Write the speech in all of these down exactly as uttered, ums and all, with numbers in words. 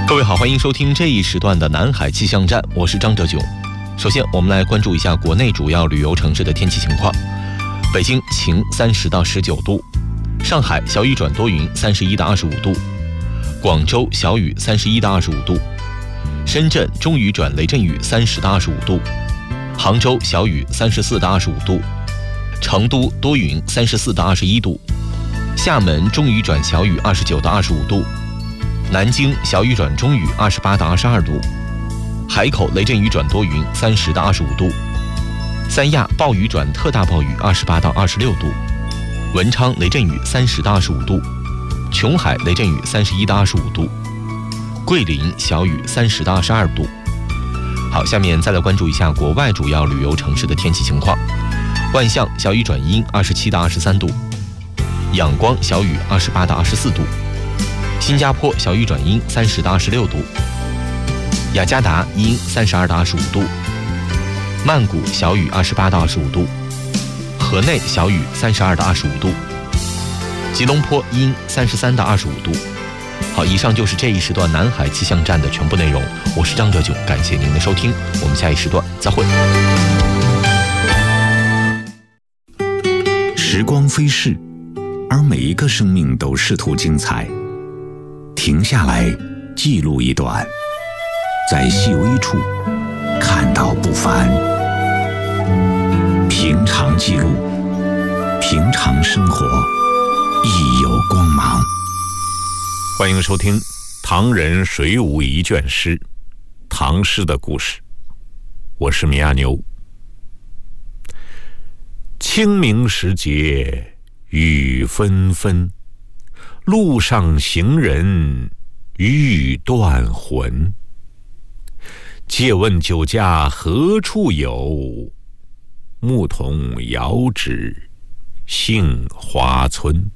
各位好，欢迎收听这一时段的南海气象站，我是张哲炯。首先我们来关注一下国内主要旅游城市的天气情况。北京晴三十到十九度，上海小雨转多云三十一到二十五度，广州小雨三十一到二十五度，深圳中雨转雷阵雨三十到二十五度，杭州小雨三十四到二十五度，成都多云三十四到二十一度，厦门中雨转小雨二十九到二十五度，南京小雨转中雨二十八到二十二度，海口雷阵雨转多云三十到二十五度，三亚暴雨转特大暴雨二十八到二十六度，文昌雷阵雨三十到二十五度，琼海雷阵雨三十一到二十五度，桂林小雨三十到二十二度。好，下面再来关注一下国外主要旅游城市的天气情况。万象小雨转阴二十七到二十三度，仰光小雨二十八到二十四度，新加坡小雨转阴三十到二十六度，雅加达阴三十二到二十五度，曼谷小雨二十八到二十五度，河内小雨三十二到二十五度，吉隆坡阴三十三到二十五度。好，以上就是这一时段南海气象站的全部内容。我是张哲炯，感谢您的收听，我们下一时段再会。 时光飞逝，而每一个生命都试图精彩。停下来，记录一段，在细微处看到不凡。平常记录，平常生活，亦有光芒。 欢迎收听唐人水舞一卷诗，唐诗的故事。我是米亚牛。清明时节雨纷纷，路上行人欲断魂。借问酒家何处有？牧童遥指杏花村。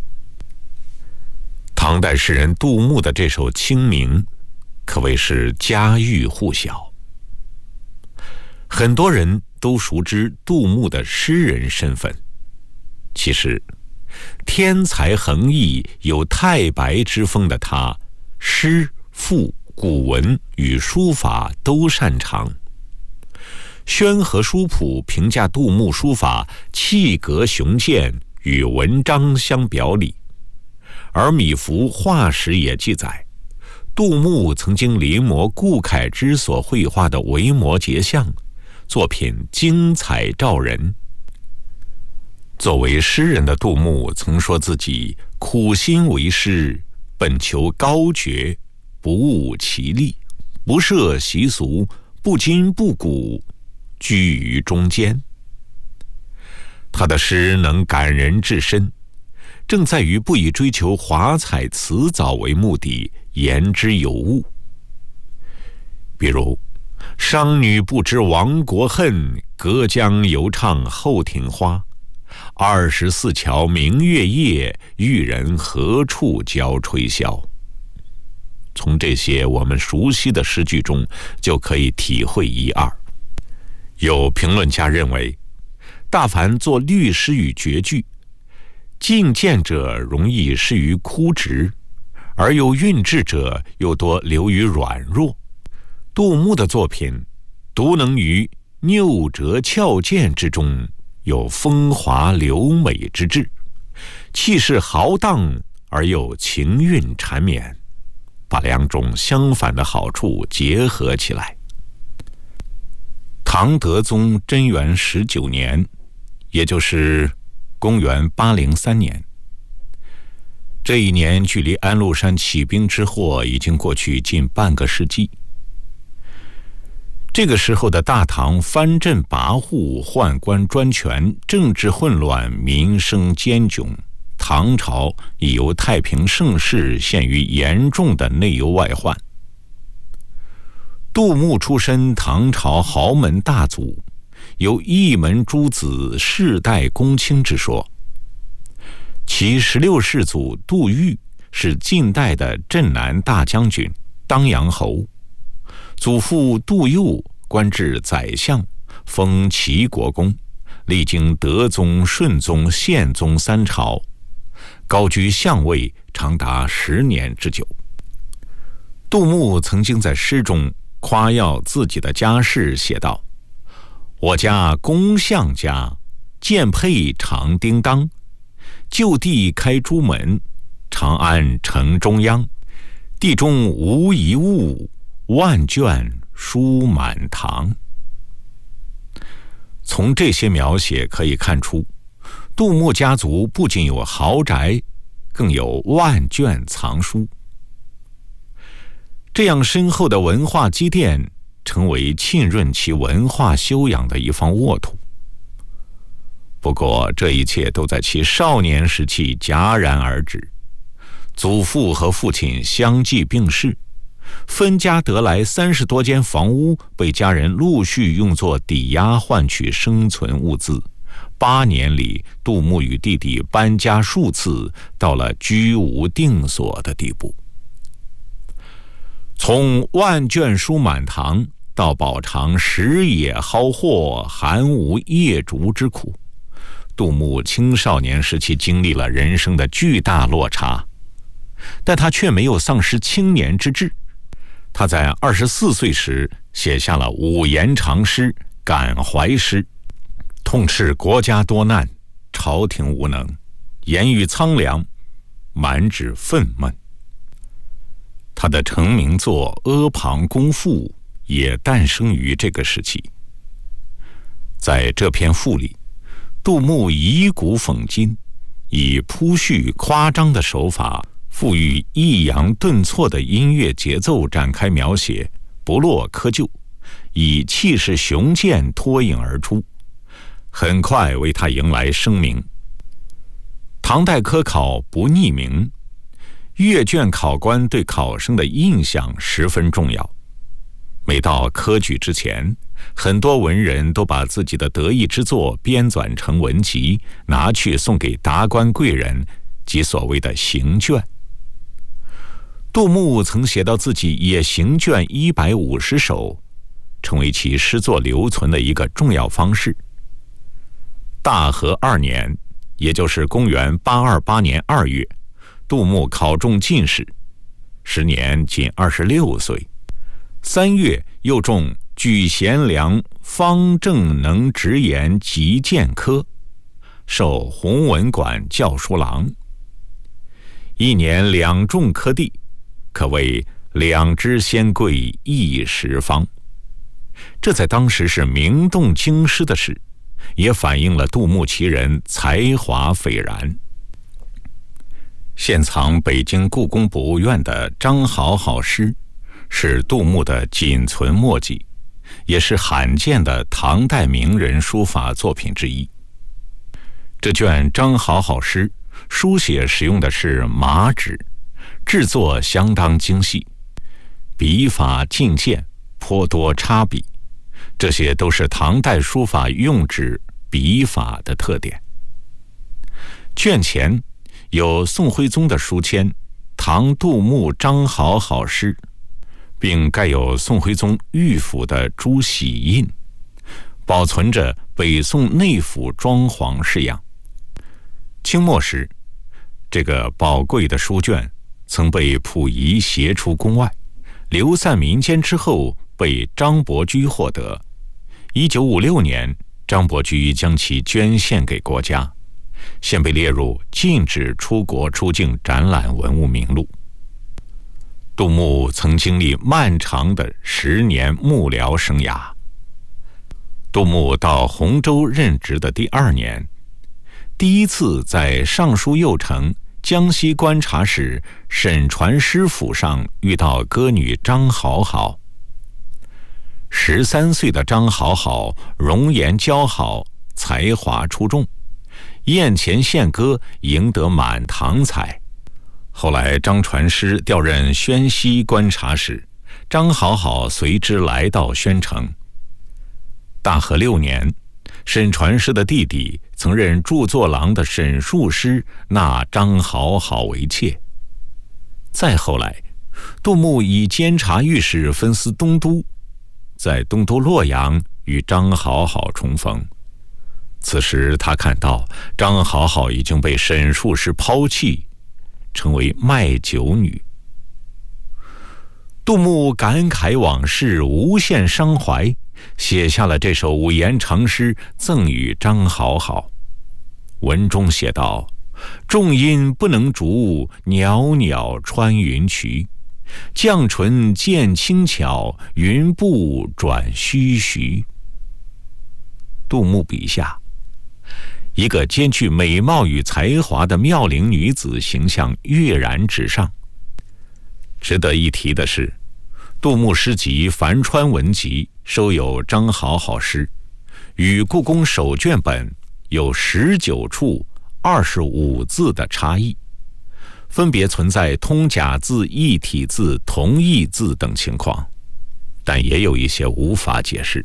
唐代诗人杜牧的这首《清明》可谓是家喻户晓，很多人都熟知杜牧的诗人身份。其实天才横溢有太白之风的他，诗赋古文与书法都擅长。宣和书谱评价杜牧书法气格雄健，与文章相表里。而米芾画史也记载，杜牧曾经临摹顾恺之所绘画的维摩诘像，作品精彩照人。作为诗人的杜牧曾说自己苦心为师，本求高绝，不务其利，不涉习俗，不今不古，居于中间。他的诗能感人至深，正在于不以追求华彩辞藻为目的，言之有物。比如商女不知亡国恨，隔江犹唱后庭花。二十四桥明月夜，玉人何处教吹箫。从这些我们熟悉的诗句中就可以体会一二。有评论家认为，大凡作律诗与绝句，进谏者容易失于枯直，而有韵致者又多流于软弱。杜牧的作品独能于拗折翘健之中有风华流美之志，气势豪荡而又情韵缠绵，把两种相反的好处结合起来。唐德宗贞元十九年，也就是公元八零三年，这一年距离安禄山起兵之祸已经过去近半个世纪。这个时候的大唐藩镇跋扈，宦官专权，政治混乱，民生艰窘，唐朝已由太平盛世陷于严重的内忧外患。杜牧出身唐朝豪门大族，有一门诸子世代公卿之说。其十六世祖杜预是晋代的镇南大将军、当阳侯，祖父杜佑官至宰相，封齐国公，历经德宗、顺宗、宪宗三朝，高居相位长达十年之久。 杜牧曾经在诗中夸耀自己的家世，写道：我家公相家，剑佩常叮当，就地开朱门，长安城中央，地中无一物，万卷书满堂。从这些描写可以看出，杜牧家族不仅有豪宅，更有万卷藏书。这样深厚的文化积淀，成为浸润其文化修养的一方沃土。不过，这一切都在其少年时期戛然而止。祖父和父亲相继病逝，分家得来三十多间房屋被家人陆续用作抵押换取生存物资。八年里，杜牧与弟弟搬家数次，到了居无定所的地步。从万卷书满堂到饱尝食野蒿货，寒无夜烛之苦，杜牧青少年时期经历了人生的巨大落差，但他却没有丧失青年之志。他在二十四岁时写下了五言长诗《感怀诗》，痛斥国家多难，朝廷无能，言语苍凉，满纸愤懑。他的成名作《阿房宫赋》也诞生于这个时期。在这篇赋里，杜牧以古讽今，以铺叙夸张的手法，赋予抑扬顿挫的音乐节奏展开描写，不落窠臼，以气势雄健脱颖而出，很快为他迎来声名。唐代科考不匿名，阅卷考官对考生的印象十分重要。每到科举之前，很多文人都把自己的得意之作编纂成文集，拿去送给达官贵人，即所谓的行卷。杜牧曾写到自己也行卷一百五十首，成为其诗作留存的一个重要方式。大和二年，也就是公元八二八年二月，杜牧考中进士，时年仅二十六岁。三月又中举贤良方正能直言极谏科，授弘文馆校书郎。一年两中科第，可谓两支仙桂一时芳。这在当时是名动京师的事，也反映了杜牧其人才华斐然。现藏北京故宫博物院的张好好诗，是杜牧的仅存墨迹，也是罕见的唐代名人书法作品之一。这卷张好好诗书写使用的是麻纸，制作相当精细，笔法劲健，颇多插笔，这些都是唐代书法用纸笔法的特点。卷前有宋徽宗的书签唐杜牧张好好诗，并盖有宋徽宗御府的朱玺印，保存着北宋内府装潢式样。清末时，这个宝贵的书卷曾被溥仪携出宫外，流散民间之后被张伯驹获得。一九五六年，张伯驹将其捐献给国家，现被列入禁止出国出境展览文物名录。杜牧曾经历漫长的十年幕僚生涯。杜牧到洪州任职的第二年，第一次在尚书右丞、江西观察使沈传师府上遇到歌女张好好。十三岁的张好好容颜姣好，才华出众，宴前献歌，赢得满堂彩。后来张传师调任宣西观察使，张好好随之来到宣城。大和六年，沈传师的弟弟曾任著作郎的沈树师纳张好好为妾。再后来，杜牧以监察御史分司东都，在东都洛阳与张好好重逢。此时他看到张好好已经被沈树师抛弃，成为卖酒女。 杜牧感慨往事，无限伤怀，写下了这首五言长诗赠与张好好。文中写道：众因不能逐，袅袅穿云衢，绛唇见轻巧，云步转须臾。杜牧笔下，一个兼具美貌与才华的妙龄女子形象跃然纸上。值得一提的是，杜牧诗集《樊川文集》收有张好好诗，与故宫手卷本有十九处二十五字的差异，分别存在通假字、异体字、同义字等情况，但也有一些无法解释。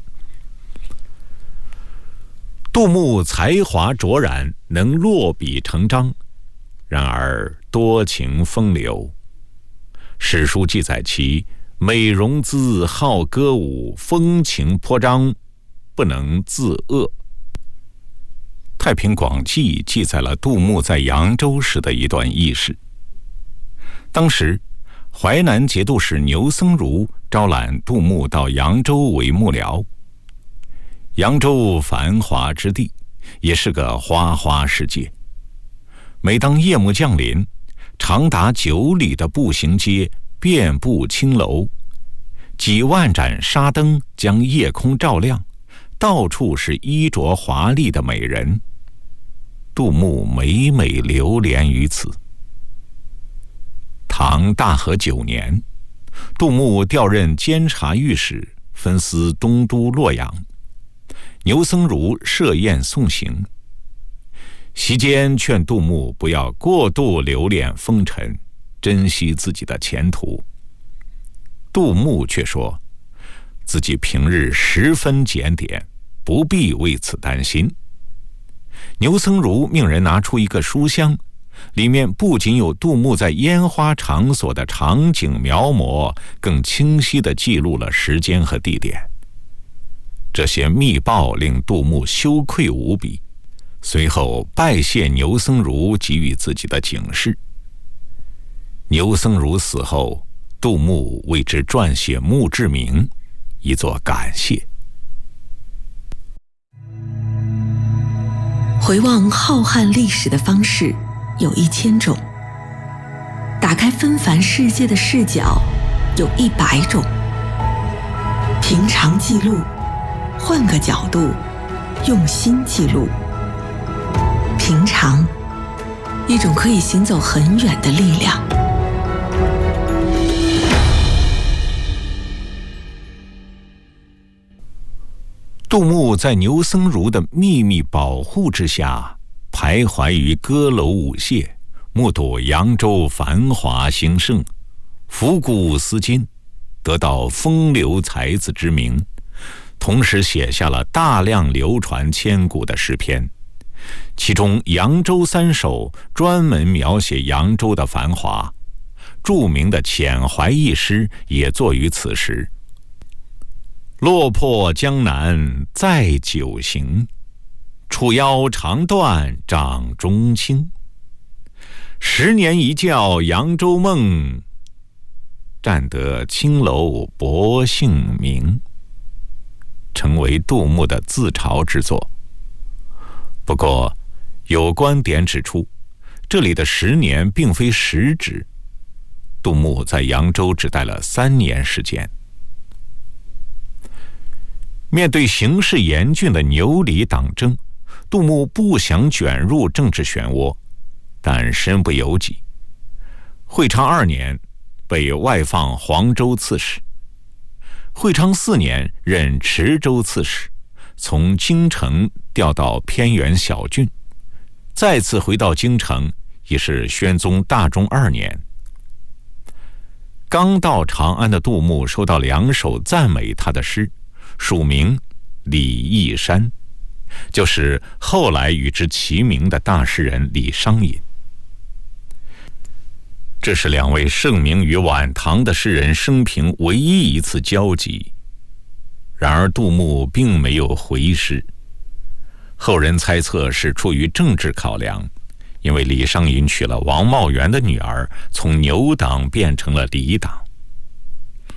杜牧才华卓然，能落笔成章，然而多情风流。史书记载其美容姿，好歌舞，风情颇张，不能自遏。太平广记记载了杜牧在扬州时的一段轶事。当时淮南节度使牛僧孺招揽杜牧到扬州为幕僚。扬州繁华之地，也是个花花世界。每当夜幕降临，长达九里的步行街遍布青楼，几万盏纱灯将夜空照亮，到处是衣着华丽的美人。杜牧每每流连于此。唐大和九年，杜牧调任监察御史，分司东都洛阳。牛僧孺设宴送行，席间劝杜牧不要过度留恋风尘，珍惜自己的前途。杜牧却说，自己平日十分检点，不必为此担心。牛僧孺命人拿出一个书箱，里面不仅有杜牧在烟花场所的场景描摹，更清晰地记录了时间和地点。这些密报令杜牧羞愧无比，随后拜谢牛僧孺给予自己的警示。牛僧孺死后，杜牧为之撰写墓志铭，以作感谢。 回望浩瀚历史的方式有一千种，打开纷繁世界的视角有一百种。平常记录，换个角度，用心记录。平常，一种可以行走很远的力量。 杜牧在牛僧孺的秘密保护之下，徘徊于歌楼舞榭，目睹扬州繁华兴盛，伏古思今，得到风流才子之名，同时写下了大量流传千古的诗篇。其中《扬州三首》专门描写扬州的繁华，著名的遣怀一诗也作于此时。落魄江南再酒行，楚腰长断掌中轻。十年一觉扬州梦，占得青楼薄幸名，成为杜牧的自嘲之作。不过，有观点指出，这里的十年并非实指，杜牧在扬州只待了三年时间。面对形势严峻的牛李党争，杜牧不想卷入政治漩涡，但身不由己。会昌二年，被外放黄州刺史；会昌四年，任池州刺史，从京城调到偏远小郡，再次回到京城，已是宣宗大中二年。刚到长安的杜牧收到两首赞美他的诗，署名李义山，就是后来与之齐名的大诗人李商隐。这是两位盛名于晚唐的诗人生平唯一一次交集。然而杜牧并没有回诗，后人猜测是出于政治考量，因为李商隐娶了王茂元的女儿，从牛党变成了李党。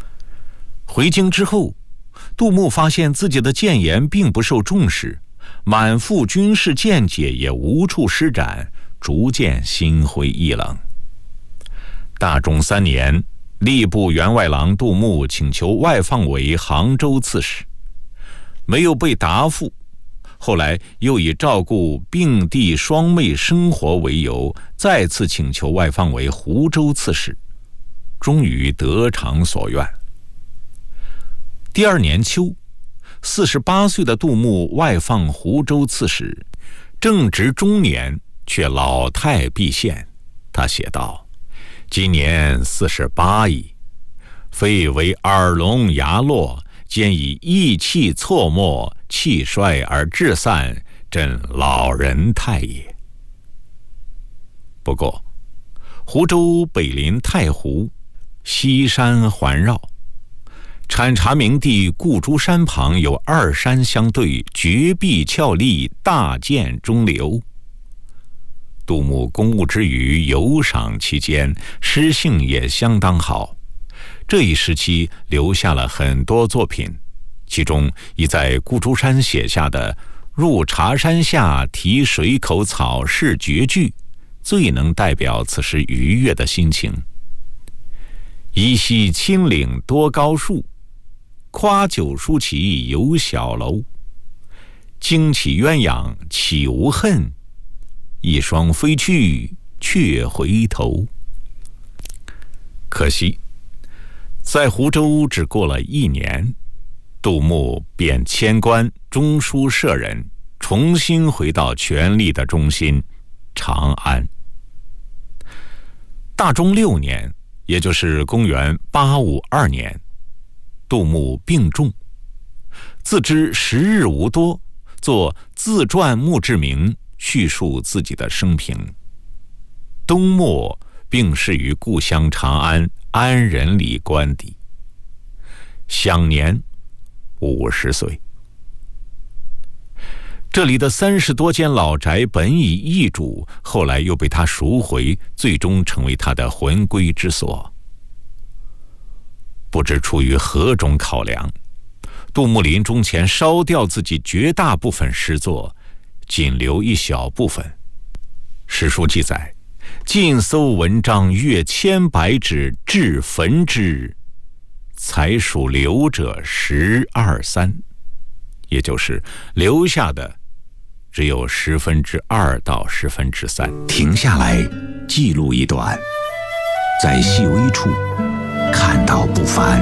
回京之后，杜牧发现自己的谏言并不受重视，满腹军事见解也无处施展，逐渐心灰意冷。大中三年，吏部员外郎杜牧请求外放为杭州刺史，没有被答复。后来又以照顾病弟双妹生活为由，再次请求外放为湖州刺史，终于得偿所愿。第二年秋，四十八岁的杜牧外放湖州刺史，正值中年，却老态毕现。他写道：今年四十八矣，非为耳聋牙落，兼以意气错没，气衰而志散，真老人态也。不过，湖州北临太湖，西山环绕，产茶名地顾珠山旁有二山相对，绝壁峭立，大涧中流。杜牧公务之余，游赏期间，诗性也相当好。这一时期留下了很多作品，其中以在顾珠山写下的“入茶山下，题水口草是绝句”最能代表此时愉悦的心情。依稀青岭多高树，夸九叔旗有小楼。惊起鸳鸯岂无恨，一双飞去却回头。可惜在湖州只过了一年，杜牧便迁官中书舍人，重新回到权力的中心长安。大中六年，也就是公元八五二年，杜牧病重，自知时日无多，作自传墓志铭，叙述自己的生平。冬末病逝于故乡长安安仁里官邸，享年五十岁。这里的三十多间老宅本已易主，后来又被他赎回，最终成为他的魂归之所。不知出于何种考量，杜牧临终前烧掉自己绝大部分诗作，仅留一小部分。史书记载，尽搜文章阅千百纸，至焚之，才属留者十二三，也就是留下的只有十分之二到十分之三。 停下来，记录一段，在细微处看到不凡，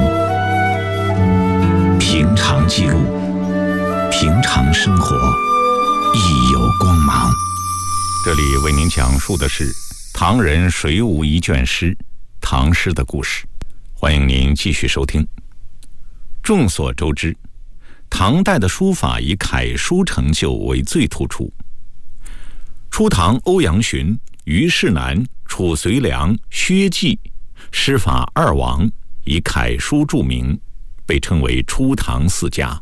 平常记录，平常生活亦有光芒。 这里为您讲述的是唐人水舞一卷诗《唐诗》的故事，欢迎您继续收听。众所周知，唐代的书法以楷书成就为最突出。初唐欧阳询、虞世南、褚遂良、薛稷诗法二王以楷书著名，被称为初唐四家。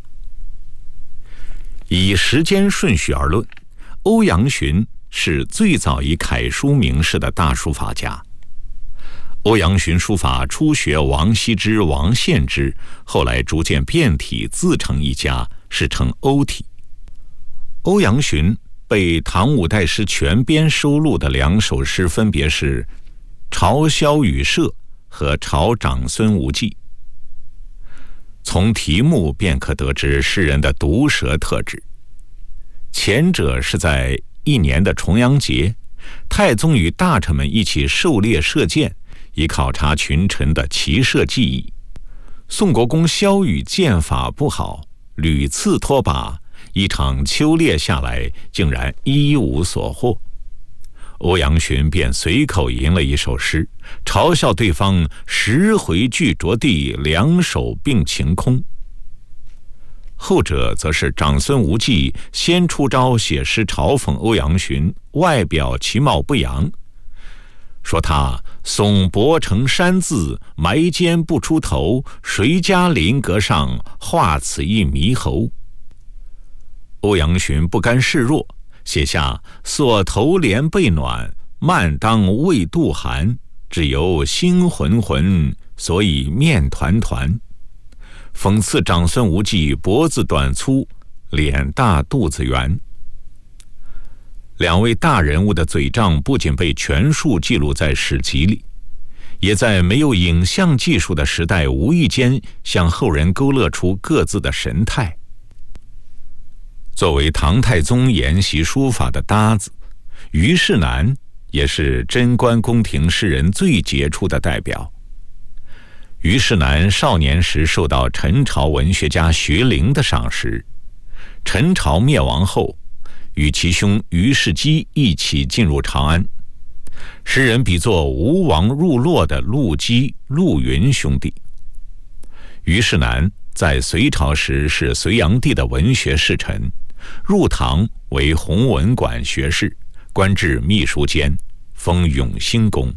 以时间顺序而论，欧阳询是最早以楷书名士的大书法家。欧阳询书法初学王羲之、王献之，后来逐渐变体，自成一家，是称欧体。欧阳询被唐五代诗全编收录的两首诗分别是《朝萧与社》和《朝长孙无忌》。从题目便可得知诗人的毒舌特质。前者是在一年的重阳节，太宗与大臣们一起狩猎射箭，以考察群臣的骑射技艺。宋国公萧瑀剑法不好，屡次脱靶，一场秋猎下来，竟然一无所获。欧阳询便随口吟了一首诗，嘲笑对方十回俱着地，两手并擎空。后者则是长孙无忌先出招写诗嘲讽欧阳询外表其貌不扬，说他耸脖成山字，埋肩不出头，谁家林阁上画此一猕猴。欧阳询不甘示弱，写下所头帘被暖，漫当未度寒，只由心浑浑，所以面团团。 讽刺长孙无忌脖子短粗，脸大肚子圆。两位大人物的嘴仗不仅被全数记录在史籍里，也在没有影像技术的时代无意间向后人勾勒出各自的神态。作为唐太宗研习书法的搭子，虞世南也是贞观宫廷诗人最杰出的代表。虞世南少年时受到陈朝文学家学龄的赏识，陈朝灭亡后，与其兄虞世基一起进入长安。诗人比作吴王入洛的陆机、陆云兄弟。虞世南在隋朝时是隋炀帝的文学侍臣，入唐为弘文馆学士，官至秘书监，封永兴公。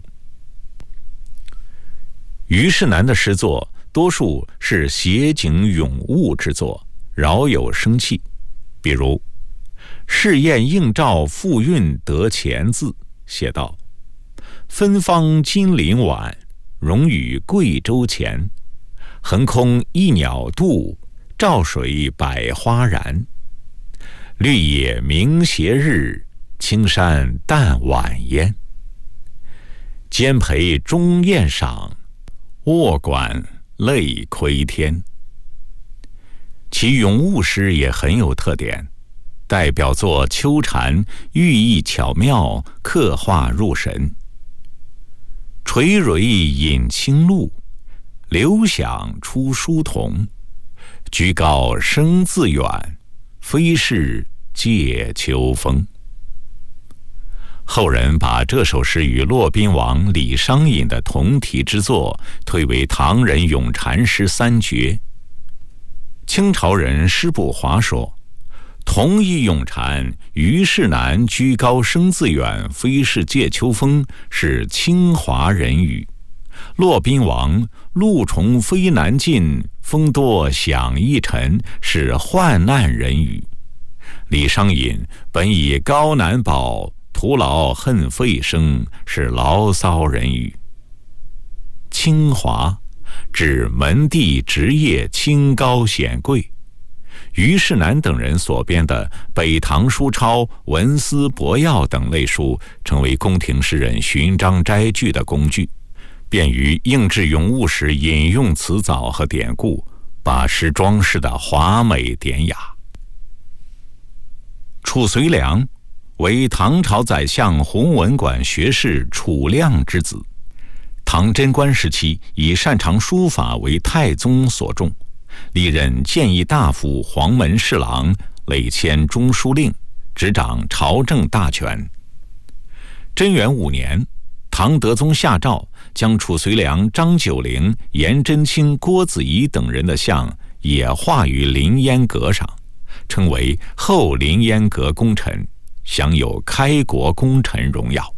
虞世南的诗作多数是写景咏物之作，饶有生气。比如试验应照复韵得前字写道：芬芳金陵晚，荣与贵州前。横空一鸟渡，照水百花燃。绿野明斜日，青山淡晚烟。兼陪中宴赏，卧馆泪窥天。其咏物诗也很有特点，代表作《秋蝉》寓意巧妙，刻画入神。垂蕊饮清露，流响出书童。居高声自远，非是藉秋风。后人把这首诗与骆宾王李商隐的同题之作推为唐人咏蝉诗三绝。清朝人施不华说：同一咏蝉，虞世南居高声自远，非是藉秋风，是清华人语。骆宾王露重飞难进，风多响一沉，是患难人语。李商隐本以高难保，徒劳恨费声，是牢骚人语。清华指门第职业清高显贵。虞世南等人所编的《北唐书钞》《文思博要》等类书，成为宫廷诗人寻章摘句的工具，便于应制咏物时引用词藻和典故，把诗装饰的华美典雅。褚遂良为唐朝宰相弘文馆学士褚亮之子，唐贞观时期以擅长书法为太宗所重，历任谏议大夫、黄门侍郎，累迁中书令，执掌朝政大权。贞元五年，唐德宗下诏将褚遂良、张九龄、颜真卿、郭子仪等人的像也画于凌烟阁上，称为后凌烟阁功臣，享有开国功臣荣耀。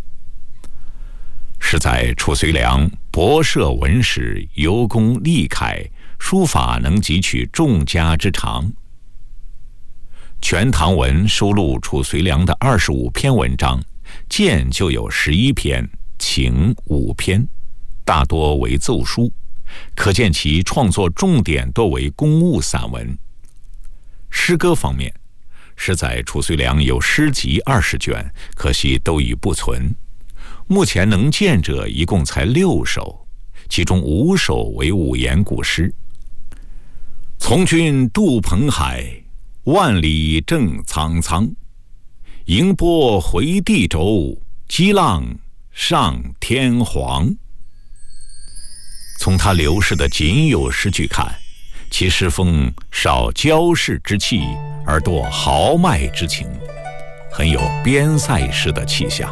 是在褚遂良博涉文史，尤功立楷，书法能汲取众家之长。《全唐文》收录褚遂良的二十五篇文章，谏就有十一篇，情五篇，大多为奏书，可见其创作重点多为公务散文。诗歌方面，实在褚遂良有诗集二十卷，可惜都已不存。目前能见者一共才六首，其中五首为五言古诗。从军渡蓬海，万里正苍苍。迎波回地轴，激浪上天黄。从他流逝的仅有诗句看，其诗风少骄士之气，而多豪迈之情，很有边塞诗的气象。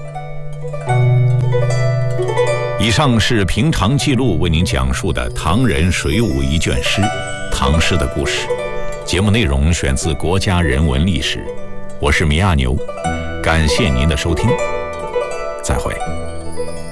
以上是平常记录为您讲述的唐人水浒一卷诗，唐诗的故事。节目内容选自国家人文历史。我是米亚牛，感谢您的收听，再会。